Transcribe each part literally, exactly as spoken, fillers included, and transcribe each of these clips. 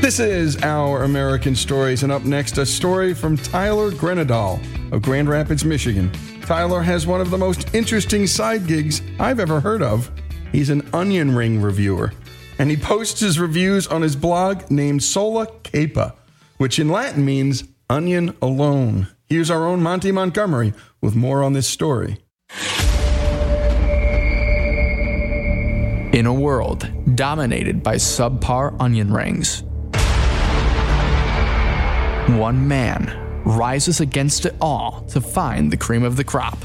This is Our American Stories, and up next, a story from Tyler Grenadal of Grand Rapids, Michigan. Tyler has one of the most interesting side gigs I've ever heard of. He's an onion ring reviewer, and he posts his reviews on his blog named Sola Capa, which in Latin means onion alone. Here's our own Monty Montgomery with more on this story. In a world dominated by subpar onion rings, one man rises against it all to find the cream of the crop.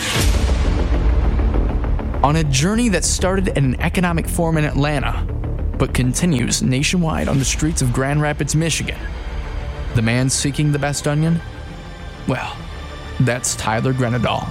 On a journey that started at an economic forum in Atlanta, but continues nationwide on the streets of Grand Rapids, Michigan, the man seeking the best onion? Well, that's Tyler Grenadal.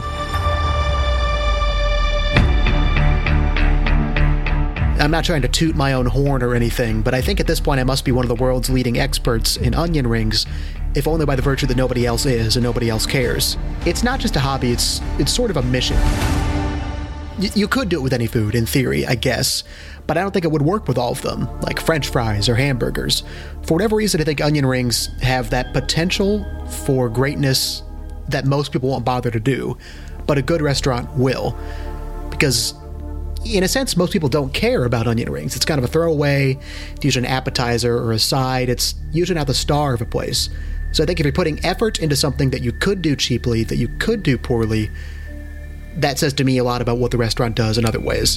I'm not trying to toot my own horn or anything, but I think at this point I must be one of the world's leading experts in onion rings, if only by the virtue that nobody else is and nobody else cares. It's not just a hobby, it's it's sort of a mission. Y- you could do it with any food, in theory, I guess, but I don't think it would work with all of them, like French fries or hamburgers. For whatever reason, I think onion rings have that potential for greatness that most people won't bother to do, but a good restaurant will. Because in a sense, most people don't care about onion rings. It's kind of a throwaway, it's usually an appetizer or a side. It's usually not the star of a place. So I think if you're putting effort into something that you could do cheaply, that you could do poorly, that says to me a lot about what the restaurant does in other ways.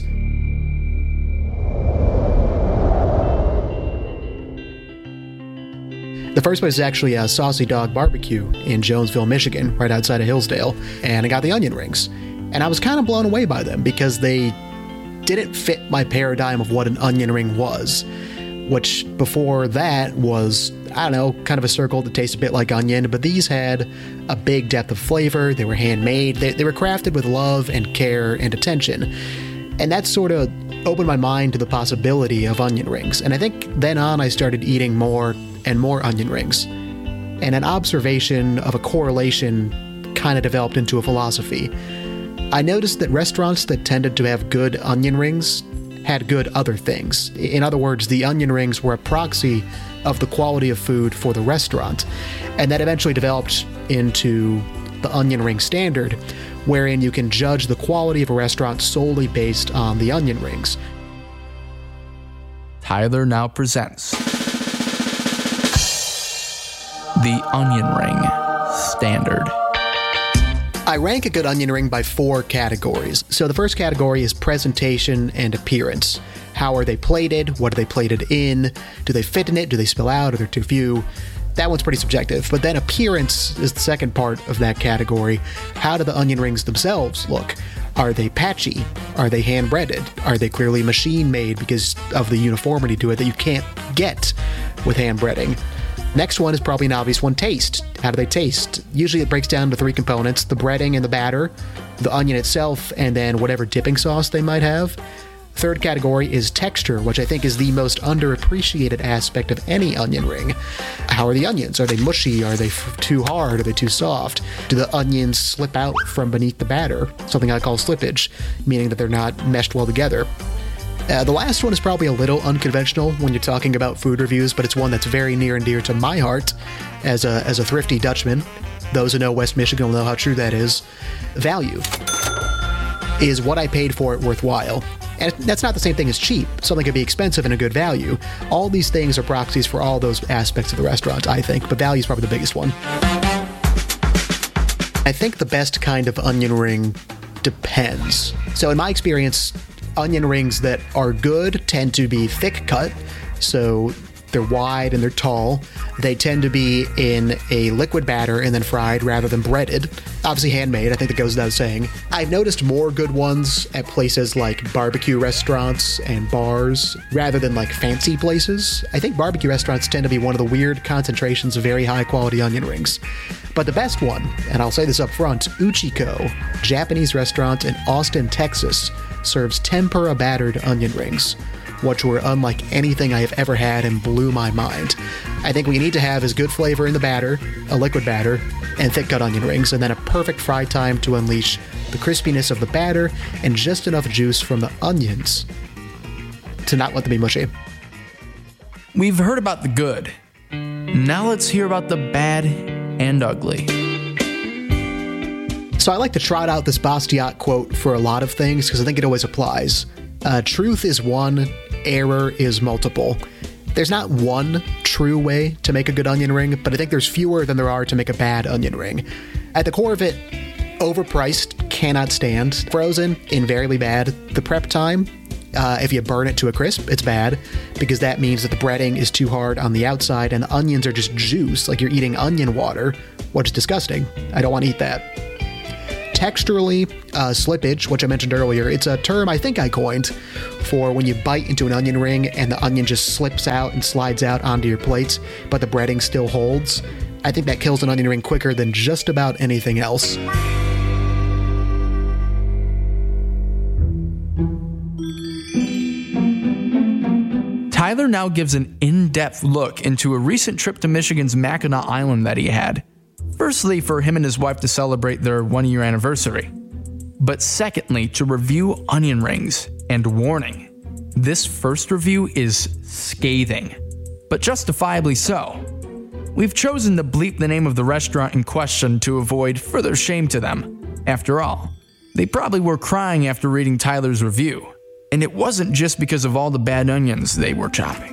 The first place is actually a Saucy Dog Barbecue in Jonesville, Michigan, right outside of Hillsdale, and I got the onion rings. And I was kind of blown away by them because they didn't fit my paradigm of what an onion ring was, which before that was, I don't know, kind of a circle that tastes a bit like onion, but these had a big depth of flavor. They were handmade. They, they were crafted with love and care and attention. And that sort of opened my mind to the possibility of onion rings. And I think then on I started eating more and more onion rings. And an observation of a correlation kind of developed into a philosophy. I noticed that restaurants that tended to have good onion rings had good other things. In other words, the onion rings were a proxy of the quality of food for the restaurant. And that eventually developed into the onion ring standard, wherein you can judge the quality of a restaurant solely based on the onion rings. Tyler now presents the Onion Ring Standard. I rank a good onion ring by four categories. So the first category is presentation and appearance. How are they plated? What are they plated in? Do they fit in it? Do they spill out? Are there too few? That one's pretty subjective. But then appearance is the second part of that category. How do the onion rings themselves look? Are they patchy? Are they hand-breaded? Are they clearly machine-made because of the uniformity to it that you can't get with hand-breading? Next one is probably an obvious one, taste. How do they taste? Usually it breaks down to three components: the breading and the batter, the onion itself, and then whatever dipping sauce they might have. Third category is texture, which I think is the most underappreciated aspect of any onion ring. How are the onions? Are they mushy? Are they f- too hard? Are they too soft? Do the onions slip out from beneath the batter? Something I call slippage, meaning that they're not meshed well together. Uh, the last one is probably a little unconventional when you're talking about food reviews, but it's one that's very near and dear to my heart as a as a thrifty Dutchman. Those who know West Michigan will know how true that is. Value. Is what I paid for it worthwhile? And that's not the same thing as cheap. Something could be expensive and a good value. All these things are proxies for all those aspects of the restaurant, I think, but value is probably the biggest one. I think the best kind of onion ring depends. So in my experience, onion rings that are good tend to be thick cut, so they're wide and they're tall. They tend to be in a liquid batter and then fried rather than breaded. Obviously handmade, I think that goes without saying. I've noticed more good ones at places like barbecue restaurants and bars rather than like fancy places. I think barbecue restaurants tend to be one of the weird concentrations of very high quality onion rings. But the best one, and I'll say this up front, Uchiko, Japanese restaurant in Austin, Texas, serves tempura battered onion rings, which were unlike anything I have ever had and blew my mind. I think what you need to have is good flavor in the batter, a liquid batter, and thick cut onion rings, and then a perfect fry time to unleash the crispiness of the batter and just enough juice from the onions to not let them be mushy. We've heard about the good. Now let's hear about the bad and ugly. So I like to trot out this Bastiat quote for a lot of things because I think it always applies. Uh, truth is one, error is multiple. There's not one true way to make a good onion ring, but I think there's fewer than there are to make a bad onion ring. At the core of it, overpriced, cannot stand. Frozen, invariably bad. The prep time, uh, if you burn it to a crisp, it's bad because that means that the breading is too hard on the outside and the onions are just juice, like you're eating onion water, which is disgusting. I don't want to eat that. Texturally, uh, slippage, which I mentioned earlier, it's a term I think I coined for when you bite into an onion ring and the onion just slips out and slides out onto your plate, but the breading still holds. I think that kills an onion ring quicker than just about anything else. Tyler now gives an in-depth look into a recent trip to Michigan's Mackinac Island that he had. Firstly, for him and his wife to celebrate their one-year anniversary. But secondly, to review onion rings. And warning, this first review is scathing, but justifiably so. We've chosen to bleep the name of the restaurant in question to avoid further shame to them. After all, they probably were crying after reading Tyler's review. And it wasn't just because of all the bad onions they were chopping.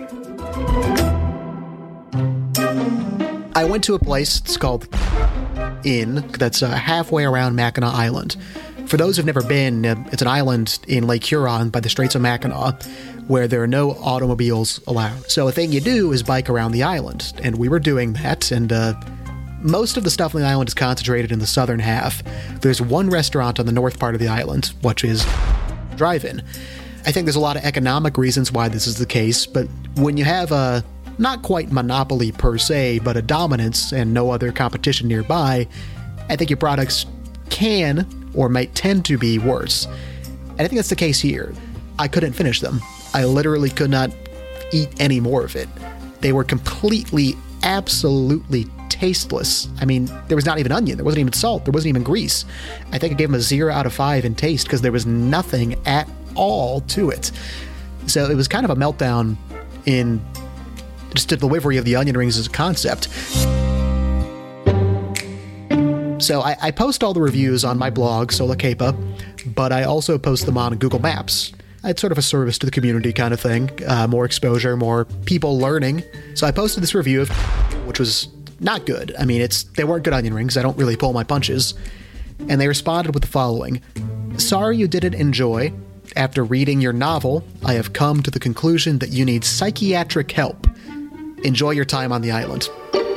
I went to a place, it's called Inn, that's uh, halfway around Mackinac Island. For those who've never been, uh, it's an island in Lake Huron by the Straits of Mackinac, where there are no automobiles allowed. So a thing you do is bike around the island, and we were doing that, and uh, most of the stuff on the island is concentrated in the southern half. There's one restaurant on the north part of the island, which is Drive-In. I think there's a lot of economic reasons why this is the case, but when you have a not quite monopoly per se, but a dominance and no other competition nearby, I think your products can or might tend to be worse. And I think that's the case here. I couldn't finish them. I literally could not eat any more of it. They were completely, absolutely tasteless. I mean, there was not even onion. There wasn't even salt. There wasn't even grease. I think I gave them a zero out of five in taste because there was nothing at all to it. So it was kind of a meltdown in just the delivery of the onion rings as a concept. So I, I post all the reviews on my blog, Sola Capa, but I also post them on Google Maps. It's sort of a service to the community kind of thing. Uh, more exposure, more people learning. So I posted this review, of, which was not good. I mean, it's they weren't good onion rings. I don't really pull my punches. And they responded with the following. Sorry you didn't enjoy. After reading your novel, I have come to the conclusion that you need psychiatric help. Enjoy your time on the island.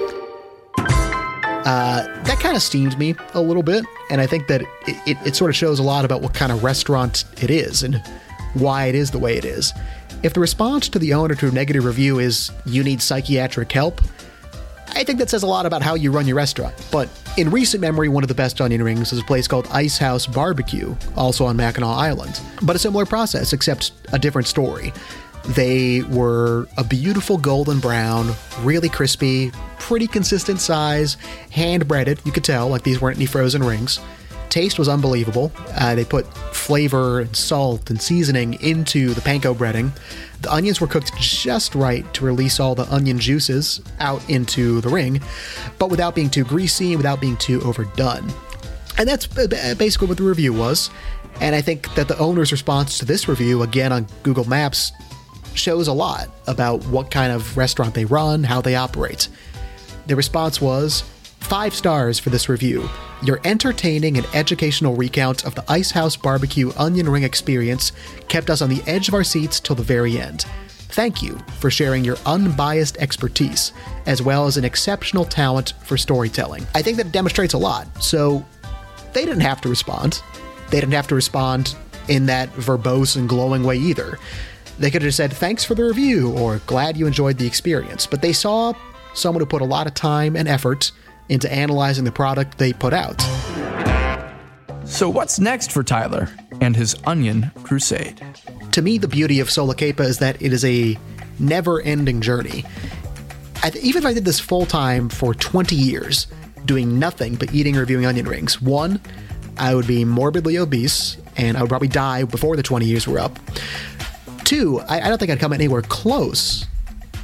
Uh, that kind of steamed me a little bit, and I think that it, it, it sort of shows a lot about what kind of restaurant it is and why it is the way it is. If the response to the owner to a negative review is, you need psychiatric help, I think that says a lot about how you run your restaurant. But in recent memory, one of the best onion rings is a place called Ice House Barbecue, also on Mackinac Island. But a similar process, except a different story. They were a beautiful golden brown, really crispy, pretty consistent size, hand-breaded, you could tell, like these weren't any frozen rings. Taste was unbelievable. Uh, they put flavor and salt and seasoning into the panko breading. The onions were cooked just right to release all the onion juices out into the ring, but without being too greasy, without being too overdone. And that's basically what the review was. And I think that the owner's response to this review, again on Google Maps, shows a lot about what kind of restaurant they run, how they operate. The response was, five stars for this review. Your entertaining and educational recount of the Ice House Barbecue onion ring experience kept us on the edge of our seats till the very end. Thank you for sharing your unbiased expertise, as well as an exceptional talent for storytelling. I think that it demonstrates a lot. So they didn't have to respond. They didn't have to respond in that verbose and glowing way either. They could have just said, thanks for the review, or glad you enjoyed the experience. But they saw someone who put a lot of time and effort into analyzing the product they put out. So what's next for Tyler and his onion crusade? To me, the beauty of Sola Capa is that it is a never-ending journey. I th- even if I did this full-time for twenty years, doing nothing but eating and reviewing onion rings, one, I would be morbidly obese, and I would probably die before the twenty years were up. Two, I, I don't think I'd come anywhere close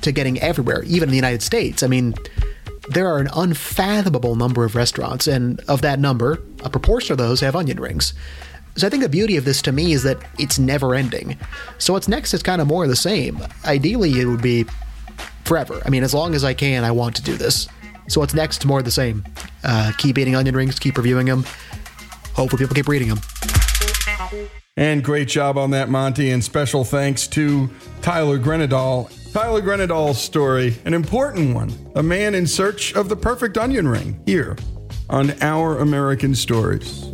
to getting everywhere, even in the United States. I mean, there are an unfathomable number of restaurants, and of that number, a proportion of those have onion rings. So I think the beauty of this to me is that it's never ending. So what's next is kind of more of the same. Ideally, it would be forever. I mean, as long as I can, I want to do this. So what's next? More of the same. Uh, keep eating onion rings, keep reviewing them. Hopefully people keep reading them. And great job on that, Monty, and special thanks to Tyler Grenadal. Tyler Grenadal's story, an important one, a man in search of the perfect onion ring, here on Our American Stories.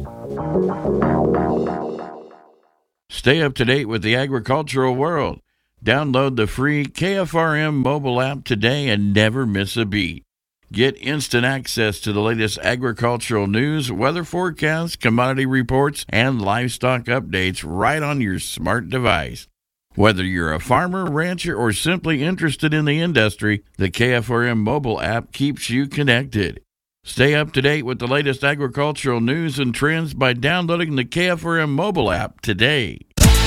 Stay up to date with the agricultural world. Download the free K F R M mobile app today and never miss a beat. Get instant access to the latest agricultural news, weather forecasts, commodity reports, and livestock updates right on your smart device. Whether you're a farmer, rancher, or simply interested in the industry, the K F R M mobile app keeps you connected. Stay up to date with the latest agricultural news and trends by downloading the K F R M mobile app today.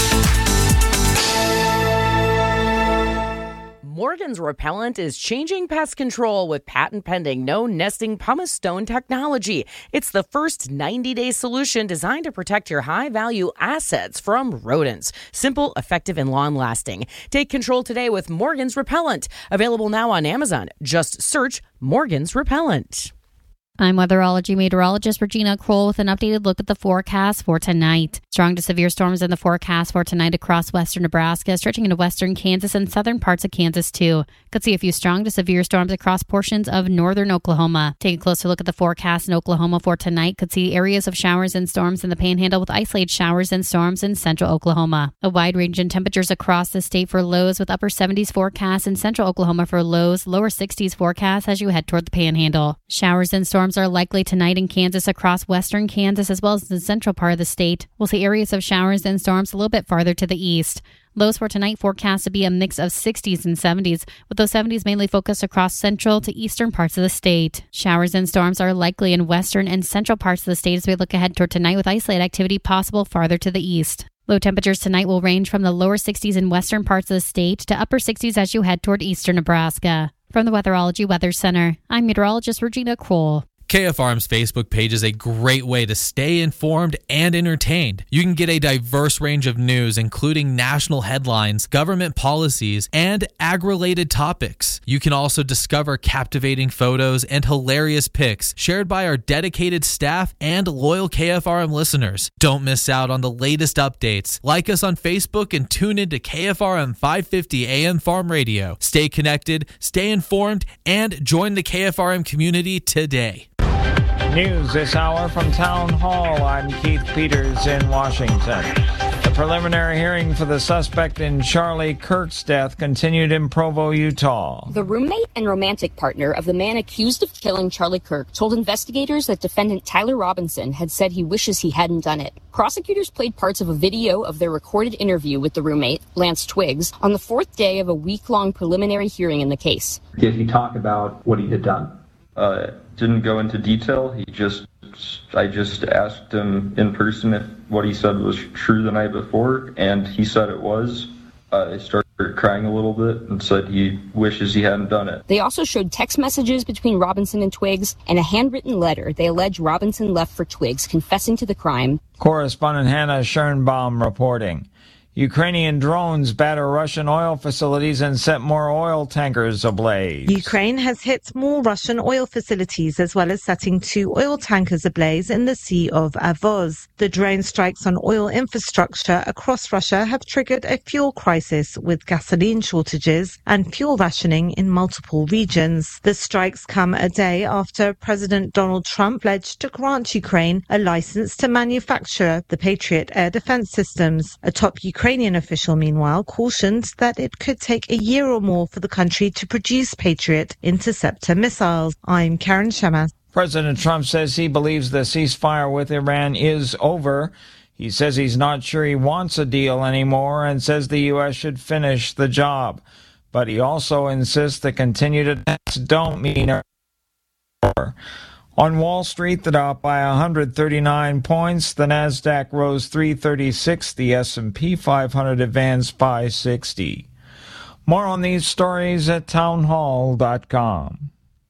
Morgan's Repellent is changing pest control with patent-pending no-nesting pumice stone technology. It's the first ninety-day solution designed to protect your high-value assets from rodents. Simple, effective, and long-lasting. Take control today with Morgan's Repellent. Available now on Amazon. Just search Morgan's Repellent. I'm weatherology meteorologist Regina Kroll with an updated look at the forecast for tonight. Strong to severe storms in the forecast for tonight across western Nebraska, stretching into western Kansas and southern parts of Kansas, too. Could see a few strong to severe storms across portions of northern Oklahoma. Take a closer look at the forecast in Oklahoma for tonight. Could see areas of showers and storms in the Panhandle with isolated showers and storms in central Oklahoma. A wide range in temperatures across the state for lows with upper seventies forecast in central Oklahoma for lows, lower sixties forecast as you head toward the Panhandle. Showers and storms are likely tonight in Kansas across western Kansas as well as the central part of the state. We'll see areas of showers and storms a little bit farther to the east. Lows for tonight forecast to be a mix of sixties and seventies, with those seventies mainly focused across central to eastern parts of the state. Showers and storms are likely in western and central parts of the state as we look ahead toward tonight with isolated activity possible farther to the east. Low temperatures tonight will range from the lower sixties in western parts of the state to upper sixties as you head toward eastern Nebraska. From the Weatherology Weather Center, I'm meteorologist Regina Kroll. K F R M's Facebook page is a great way to stay informed and entertained. You can get a diverse range of news, including national headlines, government policies, and ag-related topics. You can also discover captivating photos and hilarious pics shared by our dedicated staff and loyal K F R M listeners. Don't miss out on the latest updates. Like us on Facebook and tune in to K F R M five fifty A M Farm Radio. Stay connected, stay informed, and join the K F R M community today. News this hour from Town Hall. I'm Keith Peters in Washington. The preliminary hearing for the suspect in Charlie Kirk's death continued in Provo, Utah. The roommate and romantic partner of the man accused of killing Charlie Kirk told investigators that defendant Tyler Robinson had said he wishes he hadn't done it. Prosecutors played parts of a video of their recorded interview with the roommate, Lance Twiggs, on the fourth day of a week-long preliminary hearing in the case. Did he talk about what he had done? Uh, didn't go into detail. He just, I just asked him in person if what he said was true the night before, and he said it was. Uh, I started crying a little bit and said he wishes he hadn't done it. They also showed text messages between Robinson and Twiggs and a handwritten letter they allege Robinson left for Twiggs confessing to the crime. Correspondent Hannah Schernbaum reporting. Ukrainian drones batter Russian oil facilities and set more oil tankers ablaze. Ukraine has hit more Russian oil facilities as well as setting two oil tankers ablaze in the Sea of Azov. The drone strikes on oil infrastructure across Russia have triggered a fuel crisis with gasoline shortages and fuel rationing in multiple regions. The strikes come a day after President Donald Trump pledged to grant Ukraine a license to manufacture the Patriot air defense systems. A top Ukrainian Ukrainian official, meanwhile, cautioned that it could take a year or more for the country to produce Patriot interceptor missiles. I'm Karen Shemas. President Trump says he believes the ceasefire with Iran is over. He says he's not sure he wants a deal anymore and says the U S should finish the job. But he also insists that continued attacks don't mean war. On Wall Street, the Dow up by one hundred thirty-nine points. The Nasdaq rose three thirty-six. The S and P five hundred advanced by sixty. More on these stories at townhall dot com.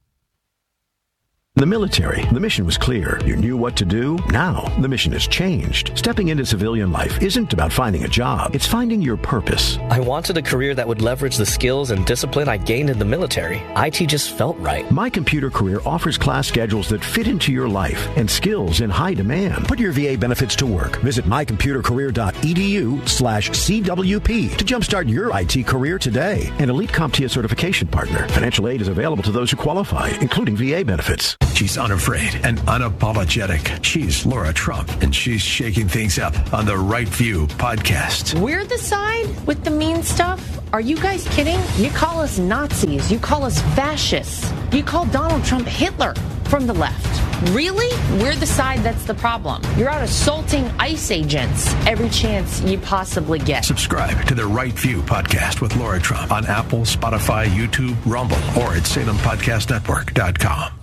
The military, the mission was clear. You knew what to do. Now, the mission has changed. Stepping into civilian life isn't about finding a job. It's finding your purpose. I wanted a career that would leverage the skills and discipline I gained in the military. I T just felt right. My Computer Career offers class schedules that fit into your life and skills in high demand. Put your V A benefits to work. Visit my computer career dot e d u slash C W P to jumpstart your I T career today. An Elite CompTIA certification partner. Financial aid is available to those who qualify, including V A benefits. She's unafraid and unapologetic. She's Laura Trump, and she's shaking things up on the Right View podcast. We're the side with the mean stuff? Are you guys kidding? You call us Nazis. You call us fascists. You call Donald Trump Hitler from the left. Really? We're the side that's the problem. You're out assaulting ICE agents every chance you possibly get. Subscribe to the Right View podcast with Laura Trump on Apple, Spotify, YouTube, Rumble, or at Salem Podcast Network dot com.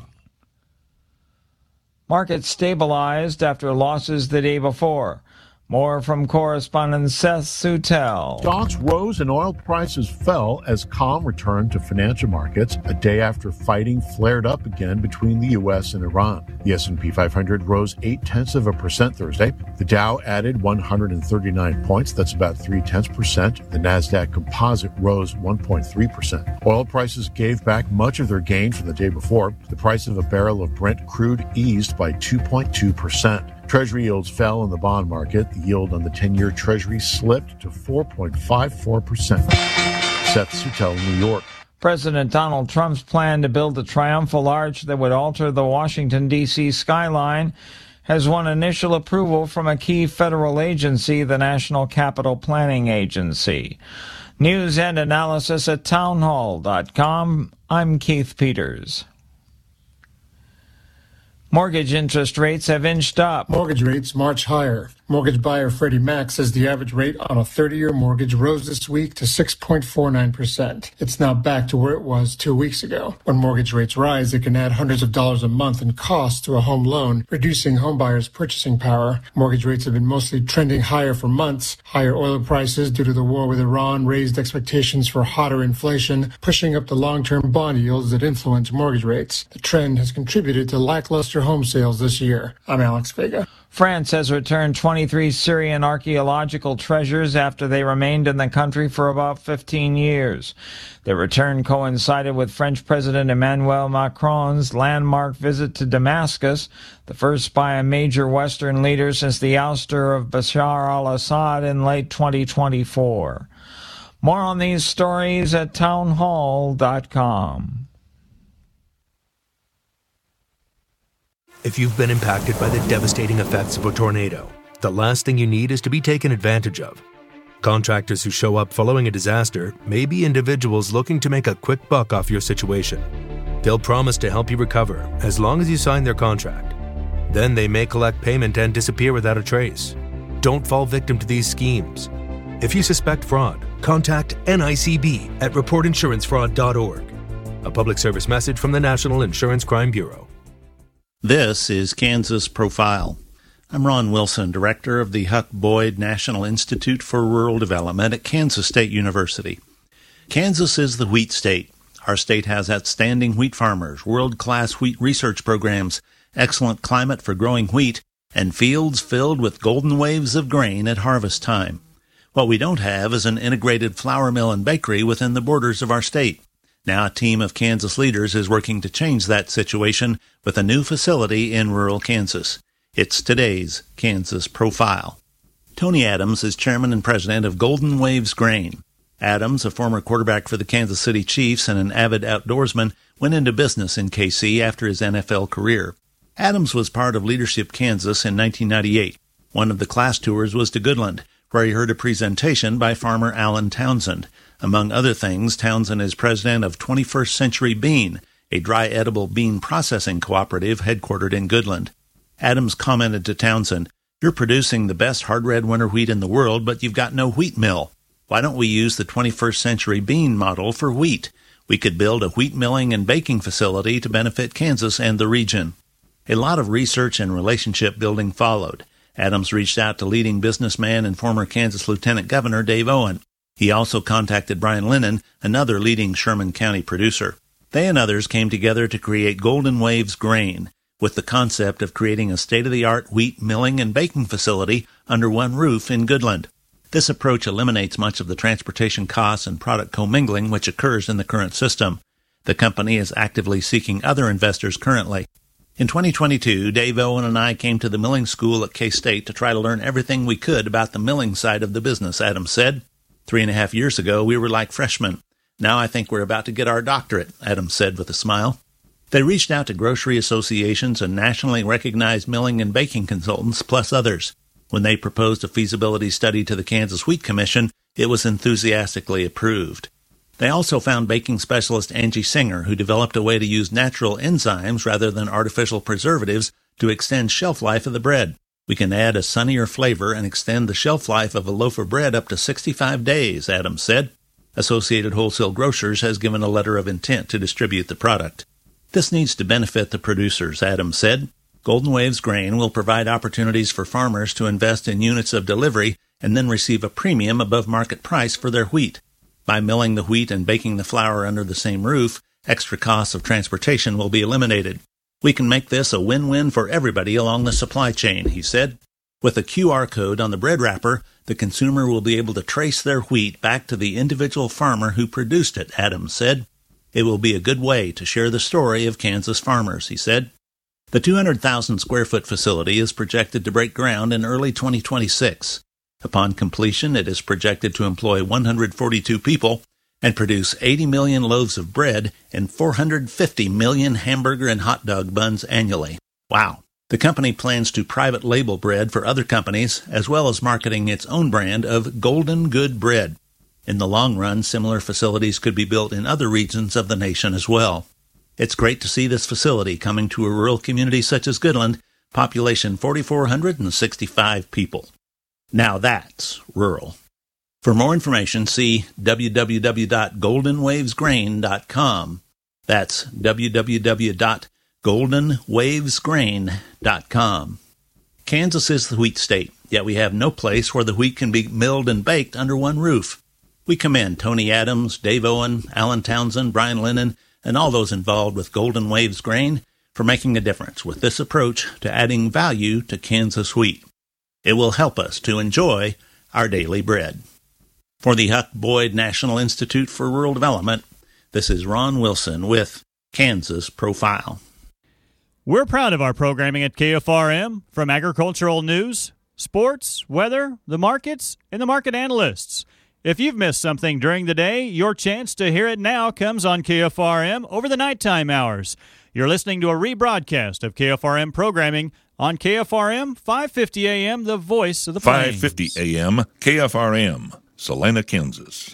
Markets stabilized after losses the day before. More from correspondent Seth Sutel. Stocks rose and oil prices fell as calm returned to financial markets a day after fighting flared up again between the U S and Iran. The S and P five hundred rose eight-tenths of a percent Thursday. The Dow added one hundred thirty-nine points. That's about three-tenths percent. The NASDAQ Composite rose one point three percent. Oil prices gave back much of their gain from the day before. The price of a barrel of Brent crude eased by two point two percent. Treasury yields fell in the bond market. The yield on the ten-year Treasury slipped to four point five four percent. Seth Sutel, New York. President Donald Trump's plan to build a triumphal arch that would alter the Washington, D C skyline has won initial approval from a key federal agency, the National Capital Planning Agency. News and analysis at townhall dot com. I'm Keith Peters. Mortgage interest rates have inched up. Mortgage rates march higher. Mortgage buyer Freddie Mac says the average rate on a thirty-year mortgage rose this week to six point four nine percent. It's now back to where it was two weeks ago. When mortgage rates rise, it can add hundreds of dollars a month in cost to a home loan, reducing homebuyers' purchasing power. Mortgage rates have been mostly trending higher for months. Higher oil prices due to the war with Iran raised expectations for hotter inflation, pushing up the long-term bond yields that influence mortgage rates. The trend has contributed to lackluster home sales this year. I'm Alex Vega. France has returned twenty-three Syrian archaeological treasures after they remained in the country for about fifteen years. The return coincided with French President Emmanuel Macron's landmark visit to Damascus, the first by a major Western leader since the ouster of Bashar al-Assad in late twenty twenty-four. More on these stories at townhall dot com. If you've been impacted by the devastating effects of a tornado, the last thing you need is to be taken advantage of. Contractors who show up following a disaster may be individuals looking to make a quick buck off your situation. They'll promise to help you recover as long as you sign their contract. Then they may collect payment and disappear without a trace. Don't fall victim to these schemes. If you suspect fraud, contact N I C B at report insurance fraud dot org. A public service message from the National Insurance Crime Bureau. This is Kansas Profile. I'm Ron Wilson, director of the Huck Boyd National Institute for Rural Development at Kansas State University. Kansas is the wheat state. Our state has outstanding wheat farmers, world-class wheat research programs, excellent climate for growing wheat, and fields filled with golden waves of grain at harvest time. What we don't have is an integrated flour mill and bakery within the borders of our state. Now a team of Kansas leaders is working to change that situation with a new facility in rural Kansas. It's today's Kansas Profile. Tony Adams is chairman and president of Golden Waves Grain. Adams, a former quarterback for the Kansas City Chiefs and an avid outdoorsman, went into business in K C after his N F L career. Adams was part of Leadership Kansas in nineteen ninety-eight. One of the class tours was to Goodland, where he heard a presentation by farmer Alan Townsend. Among other things, Townsend is president of twenty-first Century Bean, a dry edible bean processing cooperative headquartered in Goodland. Adams commented to Townsend, "You're producing the best hard red winter wheat in the world, but you've got no wheat mill. Why don't we use the twenty-first Century Bean model for wheat? We could build a wheat milling and baking facility to benefit Kansas and the region." A lot of research and relationship building followed. Adams reached out to leading businessman and former Kansas Lieutenant Governor Dave Owen. He also contacted Brian Lennon, another leading Sherman County producer. They and others came together to create Golden Waves Grain, with the concept of creating a state-of-the-art wheat milling and baking facility under one roof in Goodland. This approach eliminates much of the transportation costs and product commingling which occurs in the current system. The company is actively seeking other investors currently. In twenty twenty-two, Dave Owen and I came to the milling school at K-State to try to learn everything we could about the milling side of the business, Adams said. Three and a half years ago, we were like freshmen. Now I think we're about to get our doctorate, Adams said with a smile. They reached out to grocery associations and nationally recognized milling and baking consultants, plus others. When they proposed a feasibility study to the Kansas Wheat Commission, it was enthusiastically approved. They also found baking specialist Angie Singer, who developed a way to use natural enzymes rather than artificial preservatives to extend shelf life of the bread. We can add a sunnier flavor and extend the shelf life of a loaf of bread up to sixty-five days, Adams said. Associated Wholesale Grocers has given a letter of intent to distribute the product. This needs to benefit the producers, Adams said. Golden Waves Grain will provide opportunities for farmers to invest in units of delivery and then receive a premium above market price for their wheat. By milling the wheat and baking the flour under the same roof, extra costs of transportation will be eliminated. We can make this a win-win for everybody along the supply chain, he said. With a Q R code on the bread wrapper, the consumer will be able to trace their wheat back to the individual farmer who produced it, Adams said. It will be a good way to share the story of Kansas farmers, he said. The two hundred thousand square foot facility is projected to break ground in early twenty twenty-six. Upon completion, it is projected to employ one hundred forty-two people and produce eighty million loaves of bread and four hundred fifty million hamburger and hot dog buns annually. Wow. The company plans to private label bread for other companies, as well as marketing its own brand of Golden Good Bread. In the long run, similar facilities could be built in other regions of the nation as well. It's great to see this facility coming to a rural community such as Goodland, population four thousand four hundred sixty-five people. Now that's rural. For more information, see w w w dot golden waves grain dot com. That's w w w dot golden waves grain dot com. Kansas is the wheat state, yet we have no place where the wheat can be milled and baked under one roof. We commend Tony Adams, Dave Owen, Alan Townsend, Brian Lennon, and all those involved with Golden Waves Grain for making a difference with this approach to adding value to Kansas wheat. It will help us to enjoy our daily bread. For the Huck Boyd National Institute for Rural Development, this is Ron Wilson with Kansas Profile. We're proud of our programming at K F R M, from agricultural news, sports, weather, the markets, and the market analysts. If you've missed something during the day, your chance to hear it now comes on K F R M over the nighttime hours. You're listening to a rebroadcast of K F R M programming on K F R M, five fifty A M, the voice of the Plains. five fifty A M, K F R M, Salina, Kansas.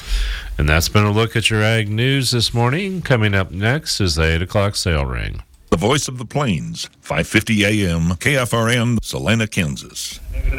And that's been a look at your ag news this morning. Coming up next is the eight o'clock sale ring. The voice of the Plains, five fifty A M, K F R M, Salina, Kansas.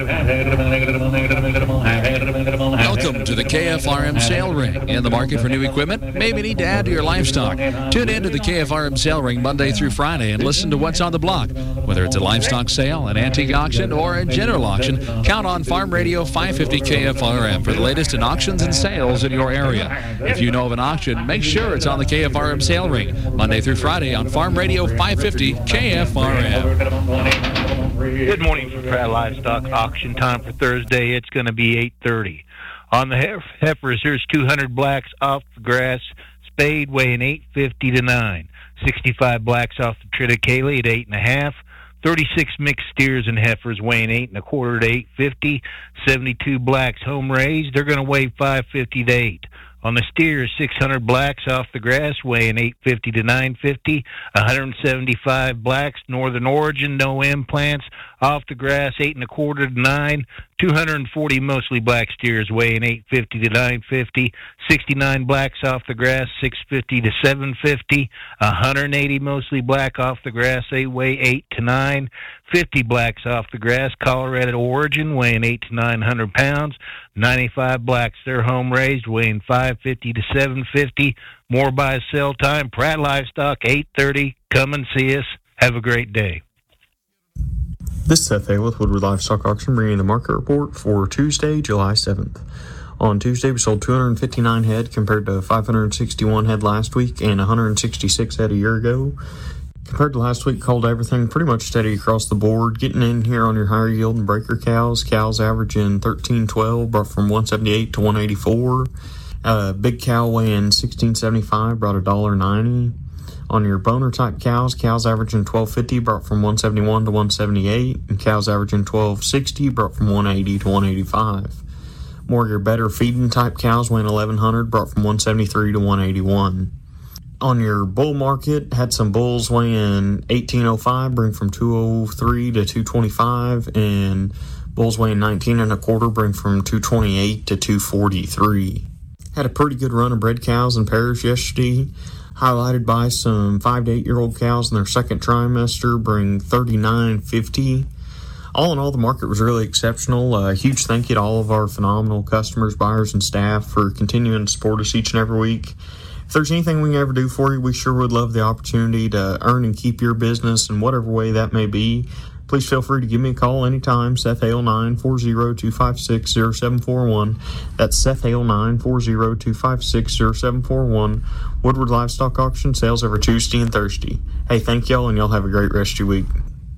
Welcome to the K F R M Sale Ring. In the market for new equipment? Maybe need to add to your livestock. Tune in to the K F R M Sale Ring Monday through Friday and listen to what's on the block. Whether it's a livestock sale, an antique auction, or a general auction, count on Farm Radio five fifty K F R M for the latest in auctions and sales in your area. If you know of an auction, make sure it's on the K F R M Sale Ring Monday through Friday on Farm Radio five fifty K F R M. Good morning for Pratt Livestock. Auction time for Thursday. It's going to be eight thirty. On the hef- heifers, here's two hundred blacks off the grass, spayed, weighing eight fifty to nine. sixty-five blacks off the triticale at eight and a half. thirty-six mixed steers and heifers weighing eight and a quarter to eight fifty. seventy-two blacks home raised. They're going to weigh five fifty to eight. On the steers, six hundred blacks off the grass, weighing eight fifty to nine fifty. one hundred seventy-five blacks, Northern Origin, no implants, off the grass, eight and a quarter to nine. two hundred forty mostly black steers, weighing eight fifty to nine fifty. sixty-nine blacks off the grass, six fifty to seven fifty. one hundred eighty mostly black off the grass, they weigh eight to nine. fifty blacks off the grass, Colorado Origin, weighing eight to nine hundred pounds. ninety-five blacks, they're home raised, weighing five fifty to seven fifty. More by sell time. Pratt Livestock, eight thirty. Come and see us. Have a great day. This is Seth A. with Woodward Livestock Auction, bringing the market report for Tuesday, July seventh. On Tuesday, we sold two hundred fifty-nine head compared to five hundred sixty-one head last week and one hundred sixty-six head a year ago. Compared to last week, called everything pretty much steady across the board. Getting in here on your higher yield and breaker cows. Cows averaging thirteen twelve, brought from one seventy-eight to one eighty-four. Uh, big cow weighing sixteen seventy-five, brought one dollar ninety. On your boner type cows, cows averaging twelve fifty, brought from one seventy-one to one seventy-eight. And cows averaging twelve sixty, brought from one eighty to one eighty-five. More your better feeding type cows weighing eleven hundred, brought from one seventy-three to one eighty-one. On your bull market, had some bulls weighing eighteen oh five, bring from two oh three to two twenty-five, and bulls weighing nineteen and a quarter, bring from two twenty-eight to two forty-three. Had a pretty good run of bred cows and pairs yesterday, highlighted by some five to eight year old cows in their second trimester, bring thirty-nine fifty. All in all, the market was really exceptional. A uh, huge thank you to all of our phenomenal customers, buyers, and staff for continuing to support us each and every week. If there's anything we can ever do for you, we sure would love the opportunity to earn and keep your business in whatever way that may be. Please feel free to give me a call anytime, Seth Hale nine four zero, two five six, zero seven four one. That's Seth Hale nine four zero, two five six, zero seven four one. Woodward Livestock Auction, sales every Tuesday and Thursday. Hey, thank y'all, and y'all have a great rest of your week.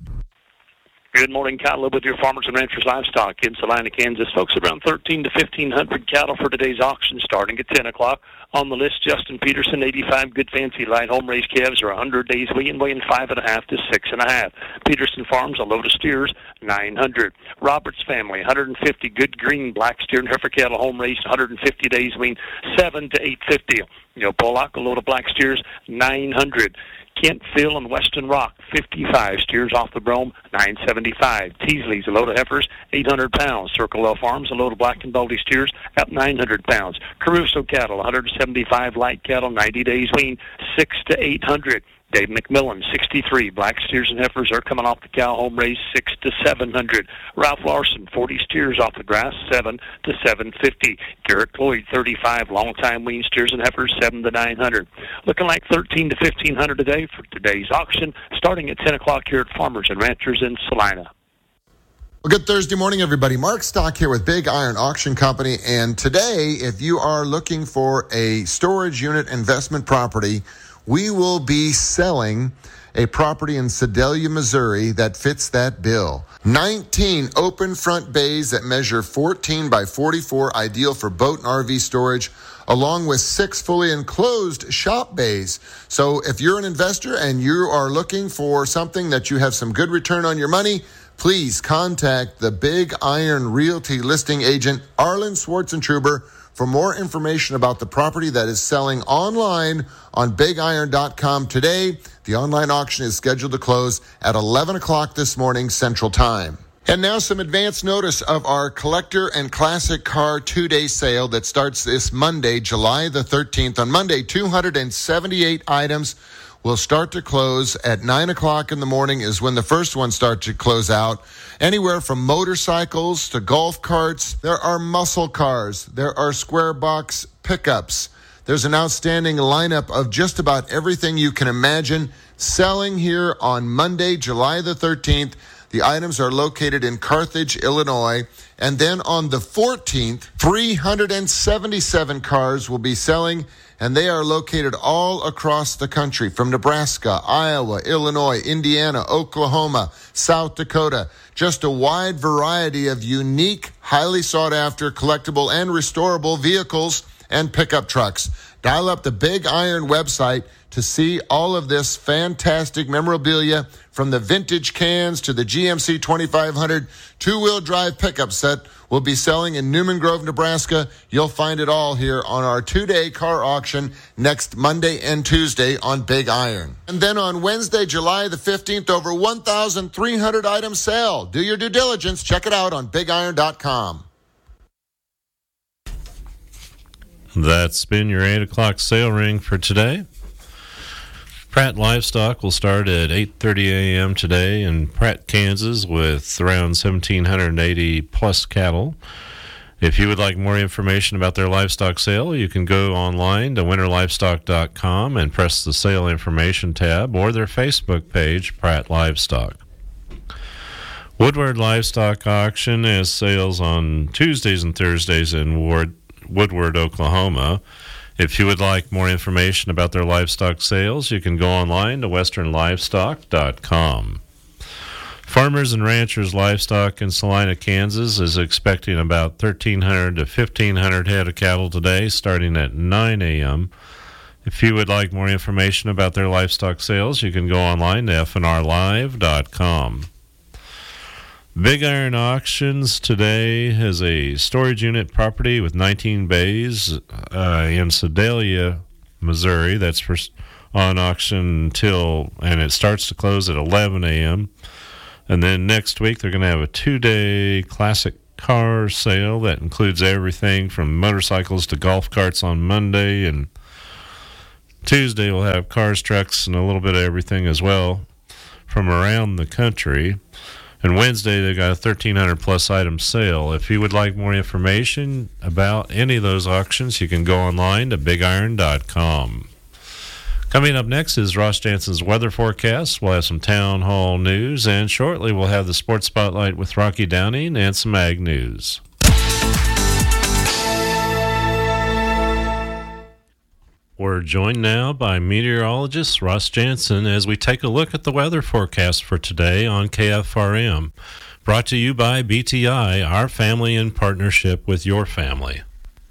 Good morning, Cattle with your Farmers and Ranchers Livestock in Salina, Kansas. Folks, around thirteen to fifteen hundred cattle for today's auction starting at ten o'clock. On the list, Justin Peterson, eighty-five good fancy light home raised calves are one hundred days weigh-in, weighing five and a half to six and a half. Peterson Farms, a load of steers, nine hundred. Roberts Family, one hundred fifty good green black steer and heifer cattle home raised, one hundred fifty days weigh-in, seven to eight fifty. You know, Pollock, a load of black steers, nine hundred. Kent, Phil, and Weston Rock, fifty-five. Steers off the brome, nine seventy-five. Teasley's, a load of heifers, eight hundred pounds. Circle L Farms, a load of black and baldy steers, at nine hundred pounds. Caruso cattle, one hundred seventy-five. Light cattle, ninety days wean, six to eight hundred. Dave McMillan, sixty-three. Black steers and heifers are coming off the cow home raised, six to seven hundred. Ralph Larson, forty steers off the grass, seven to seven fifty. Garrett Cloyd, thirty-five. Long time wean steers and heifers, seven to nine hundred. Looking like thirteen to fifteen hundred today for today's auction, starting at ten o'clock here at Farmers and Ranchers in Salina. Well, good Thursday morning, everybody. Mark Stock here with Big Iron Auction Company. And today, if you are looking for a storage unit investment property, we will be selling a property in Sedalia, Missouri that fits that bill. nineteen open front bays that measure fourteen by forty-four, ideal for boat and R V storage, along with six fully enclosed shop bays. So if you're an investor and you are looking for something that you have some good return on your money, please contact the Big Iron Realty listing agent, Arlen Schwartzentruber, for more information about the property that is selling online on big iron dot com today. The online auction is scheduled to close at eleven o'clock this morning Central Time. And now some advance notice of our collector and classic car two-day sale that starts this Monday, July the thirteenth. On Monday, two hundred seventy-eight items will start to close at nine o'clock in the morning is when the first ones start to close out. Anywhere from motorcycles to golf carts. There are muscle cars. There are square box pickups. There's an outstanding lineup of just about everything you can imagine selling here on Monday, July the thirteenth. The items are located in Carthage, Illinois. And then on the fourteenth, three hundred seventy-seven cars will be selling, and they are located all across the country, from Nebraska, Iowa, Illinois, Indiana, Oklahoma, South Dakota. Just a wide variety of unique, highly sought-after, collectible, and restorable vehicles and pickup trucks. Dial up the Big Iron website to see all of this fantastic memorabilia, from the vintage cans to the G M C twenty-five hundred two-wheel drive pickup set. We'll be selling in Newman Grove, Nebraska. You'll find it all here on our two-day car auction next Monday and Tuesday on Big Iron. And then on Wednesday, July the fifteenth, over one thousand three hundred item sale. Do your due diligence. Check it out on big iron dot com. That's been your eight o'clock sale ring for today. Pratt Livestock will start at eight thirty a.m. today in Pratt, Kansas, with around one thousand seven hundred eighty plus cattle. If you would like more information about their livestock sale, you can go online to winter livestock dot com and press the sale information tab, or their Facebook page, Pratt Livestock. Woodward Livestock Auction has sales on Tuesdays and Thursdays in Ward Woodward, Oklahoma. If you would like more information about their livestock sales, you can go online to western livestock dot com. Farmers and Ranchers Livestock in Salina, Kansas is expecting about thirteen hundred to fifteen hundred head of cattle today, starting at nine a.m. If you would like more information about their livestock sales, you can go online to f n r live dot com. Big Iron Auctions today has a storage unit property with nineteen bays uh, in Sedalia, Missouri. That's for, on auction until, and it starts to close at eleven a.m. And then next week they're going to have a two-day classic car sale that includes everything from motorcycles to golf carts on Monday, and Tuesday we'll have cars, trucks, and a little bit of everything as well from around the country. And Wednesday, they got a thirteen hundred plus item sale. If you would like more information about any of those auctions, you can go online to big iron dot com. Coming up next is Ross Jansen's weather forecast. We'll have some town hall news, and shortly we'll have the sports spotlight with Rocky Downing and some ag news. We're joined now by meteorologist Ross Jansen as we take a look at the weather forecast for today on K F R M. Brought to you by B T I, our family in partnership with your family.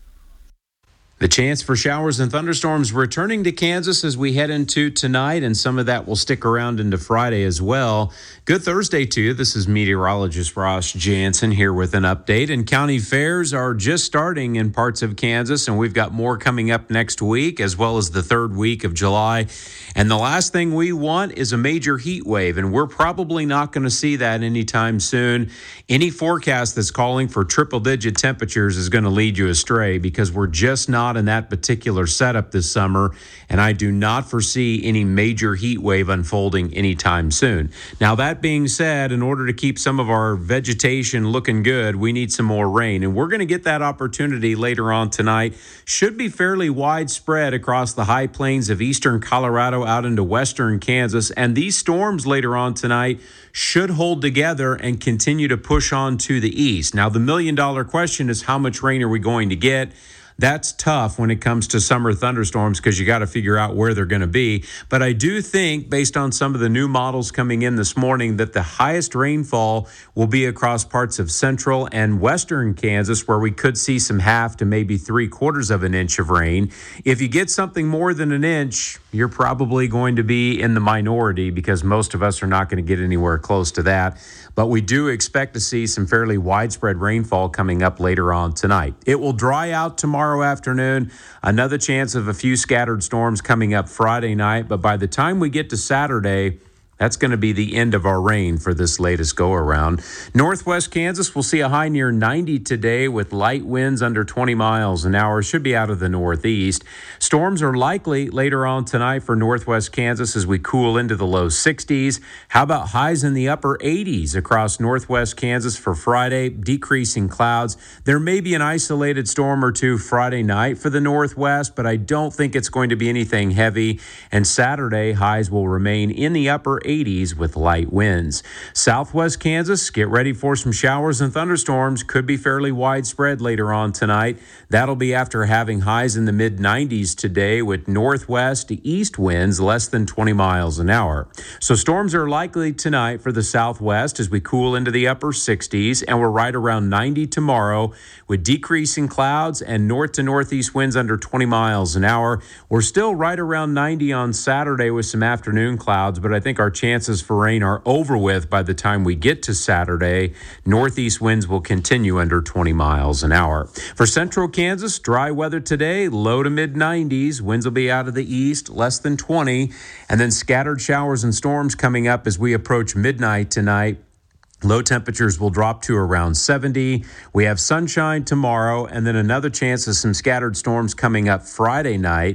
The chance for showers and thunderstorms returning to Kansas as we head into tonight, and some of that will stick around into Friday as well. Good Thursday to you. This is meteorologist Ross Jansen here with an update. And county fairs are just starting in parts of Kansas, and we've got more coming up next week, as well as the third week of July. And the last thing we want is a major heat wave, and we're probably not going to see that anytime soon. Any forecast that's calling for triple-digit temperatures is going to lead you astray, because we're just not in that particular setup this summer, and I do not foresee any major heat wave unfolding anytime soon. Now, that being said, in order to keep some of our vegetation looking good, we need some more rain, and we're going to get that opportunity later on tonight. Should be fairly widespread across the high plains of eastern Colorado out into western Kansas, and these storms later on tonight should hold together and continue to push on to the east. Now, the million-dollar question is, how much rain are we going to get? That's tough when it comes to summer thunderstorms, because you got to figure out where they're going to be. But I do think, based on some of the new models coming in this morning, that the highest rainfall will be across parts of central and western Kansas, where we could see some half to maybe three quarters of an inch of rain. If you get something more than an inch, you're probably going to be in the minority, because most of us are not going to get anywhere close to that. But we do expect to see some fairly widespread rainfall coming up later on tonight. It will dry out tomorrow afternoon. Another chance of a few scattered storms coming up Friday night. But by the time we get to Saturday, that's going to be the end of our rain for this latest go-around. Northwest Kansas will see a high near ninety today with light winds under twenty miles an hour. Should be out of the northeast. Storms are likely later on tonight for northwest Kansas as we cool into the low sixties. How about highs in the upper eighties across northwest Kansas for Friday? Decreasing clouds. There may be an isolated storm or two Friday night for the northwest, but I don't think it's going to be anything heavy. And Saturday, highs will remain in the upper eighties with light winds. Southwest Kansas, get ready for some showers and thunderstorms. Could be fairly widespread later on tonight. That'll be after having highs in the mid nineties today with northwest to east winds less than twenty miles an hour. So storms are likely tonight for the southwest as we cool into the upper sixties, and we're right around ninety tomorrow with decreasing clouds and north to northeast winds under twenty miles an hour. We're still right around ninety on Saturday with some afternoon clouds, but I think our chances for rain are over with by the time we get to Saturday. Northeast winds will continue under twenty miles an hour. For central Kansas, dry weather today, low to mid nineties. Winds will be out of the east, less than twenty. And then scattered showers and storms coming up as we approach midnight tonight. Low temperatures will drop to around seventy. We have sunshine tomorrow, and then another chance of some scattered storms coming up Friday night.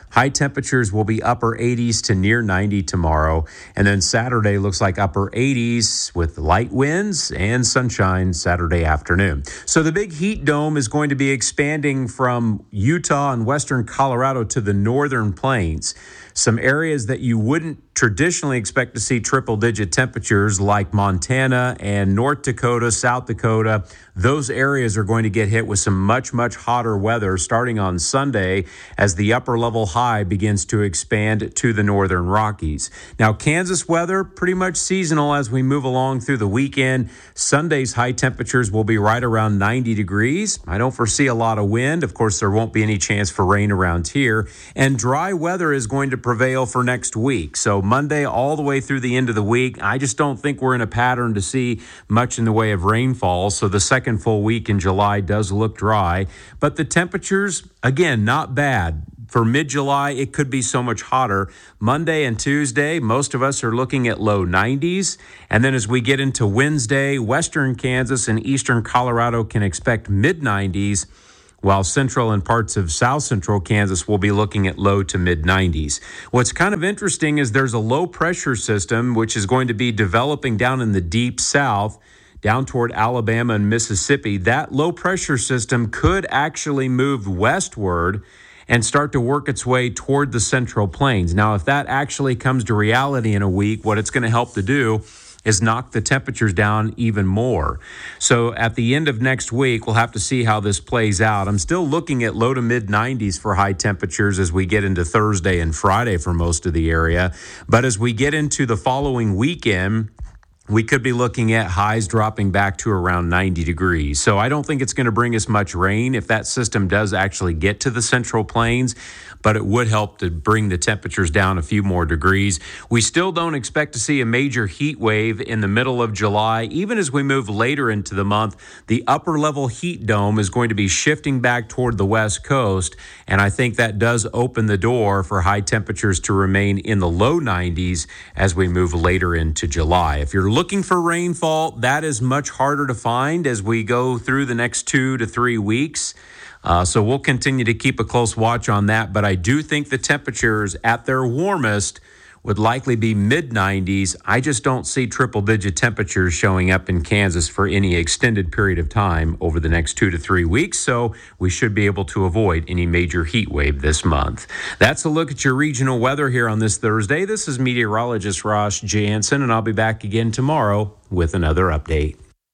High temperatures will be upper eighties to near ninety tomorrow. And then Saturday looks like upper eighties with light winds and sunshine Saturday afternoon. So the big heat dome is going to be expanding from Utah and western Colorado to the northern plains. Some areas that you wouldn't traditionally expect to see triple-digit temperatures like Montana and North Dakota, South Dakota, those areas are going to get hit with some much, much hotter weather starting on Sunday as the upper-level high begins to expand to the northern Rockies. Now, Kansas weather, pretty much seasonal as we move along through the weekend. Sunday's high temperatures will be right around ninety degrees. I don't foresee a lot of wind. Of course, there won't be any chance for rain around here. And dry weather is going to prevail for next week. So Monday all the way through the end of the week, I just don't think we're in a pattern to see much in the way of rainfall. So the second full week in July does look dry. But the temperatures, again, not bad. For mid-July, it could be so much hotter. Monday and Tuesday, most of us are looking at low nineties. And then as we get into Wednesday, western Kansas and eastern Colorado can expect mid-nineties, while central and parts of south central Kansas will be looking at low to mid-nineties. What's kind of interesting is there's a low-pressure system which is going to be developing down in the deep south, down toward Alabama and Mississippi. That low-pressure system could actually move westward and start to work its way toward the Central Plains. Now, if that actually comes to reality in a week, what it's going to help to do is knock the temperatures down even more. So at the end of next week, we'll have to see how this plays out. I'm still looking at low to mid nineties for high temperatures as we get into Thursday and Friday for most of the area. But as we get into the following weekend, we could be looking at highs dropping back to around ninety degrees. So I don't think it's going to bring us much rain if that system does actually get to the Central Plains, but it would help to bring the temperatures down a few more degrees. We still don't expect to see a major heat wave in the middle of July. Even as we move later into the month, the upper level heat dome is going to be shifting back toward the west coast, and I think that does open the door for high temperatures to remain in the low nineties as we move later into July. If you're looking for rainfall, that is much harder to find as we go through the next two to three weeks. Uh, so we'll continue to keep a close watch on that. But I do think the temperatures at their warmest would likely be mid nineties. I just don't see triple-digit temperatures showing up in Kansas for any extended period of time over the next two to three weeks. So we should be able to avoid any major heat wave this month. That's a look at your regional weather here on this Thursday. This is meteorologist Ross Jansen, and I'll be back again tomorrow with another update.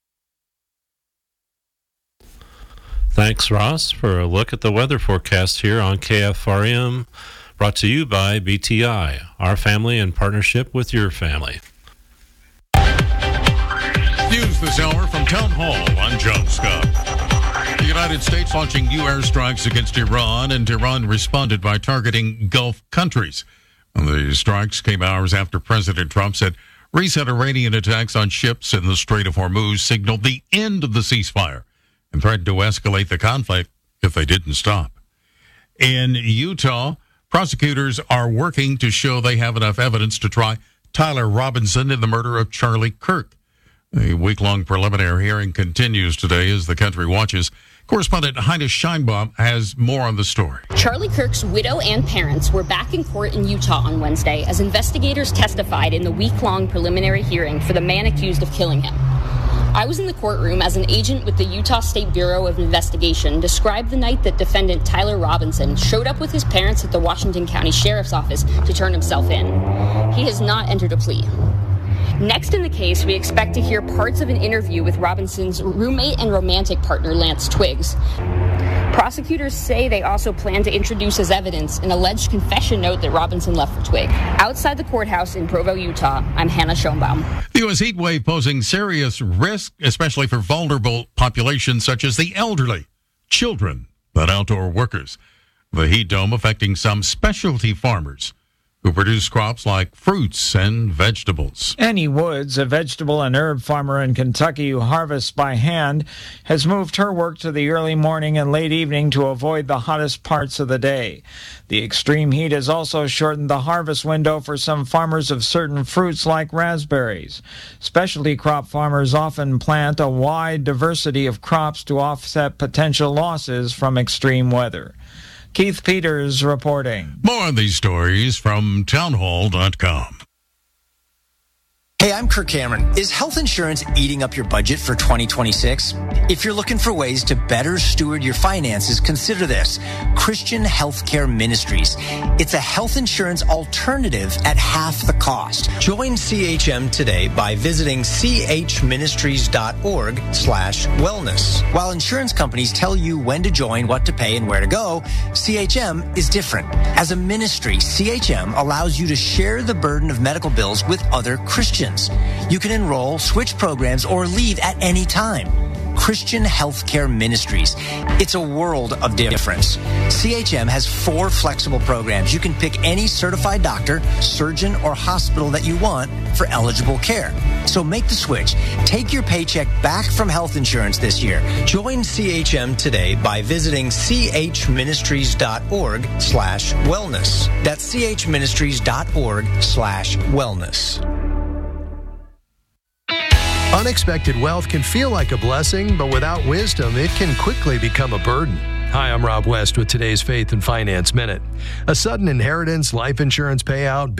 Thanks, Ross, for a look at the weather forecast here on K F R M, brought to you by B T I, our family in partnership with your family. News this hour from Town Hall. I'm John Scott. The United States launching new airstrikes against Iran, and Iran responded by targeting Gulf countries. The strikes came hours after President Trump said recent Iranian attacks on ships in the Strait of Hormuz signaled the end of the ceasefire and threatened to escalate the conflict if they didn't stop. In Utah, prosecutors are working to show they have enough evidence to try Tyler Robinson in the murder of Charlie Kirk. A week-long preliminary hearing continues today as the country watches. Correspondent Heine Scheinbaum has more on the story. Charlie Kirk's widow and parents were back in court in Utah on Wednesday as investigators testified in the week-long preliminary hearing for the man accused of killing him. I was in the courtroom as an agent with the Utah State Bureau of Investigation described the night that defendant Tyler Robinson showed up with his parents at the Washington County Sheriff's Office to turn himself in. He has not entered a plea. Next in the case, we expect to hear parts of an interview with Robinson's roommate and romantic partner, Lance Twiggs. Prosecutors say they also plan to introduce as evidence an alleged confession note that Robinson left for Twigg. Outside the courthouse in Provo, Utah, I'm Hannah Schoenbaum. The U S heat wave posing serious risk, especially for vulnerable populations such as the elderly, children, and outdoor workers. The heat dome affecting some specialty farmers who produce crops like fruits and vegetables. Annie Woods, a vegetable and herb farmer in Kentucky who harvests by hand, has moved her work to the early morning and late evening to avoid the hottest parts of the day. The extreme heat has also shortened the harvest window for some farmers of certain fruits like raspberries. Specialty crop farmers often plant a wide diversity of crops to offset potential losses from extreme weather. Keith Peters reporting. More on these stories from townhall dot com. Hey, I'm Kirk Cameron. Is health insurance eating up your budget for twenty twenty-six? If you're looking for ways to better steward your finances, consider this. Christian Healthcare Ministries. It's a health insurance alternative at half the cost. Join C H M today by visiting chministries.org slash wellness. While insurance companies tell you when to join, what to pay, and where to go, C H M is different. As a ministry, C H M allows you to share the burden of medical bills with other Christians. You can enroll, switch programs, or leave at any time. Christian Healthcare Ministries. It's a world of difference. C H M has four flexible programs. You can pick any certified doctor, surgeon, or hospital that you want for eligible care. So make the switch. Take your paycheck back from health insurance this year. Join C H M today by visiting chministries.org slash wellness. That's chministries.org slash wellness. Unexpected wealth can feel like a blessing, but without wisdom, it can quickly become a burden. Hi, I'm Rob West with today's Faith and Finance Minute. A sudden inheritance, life insurance payout,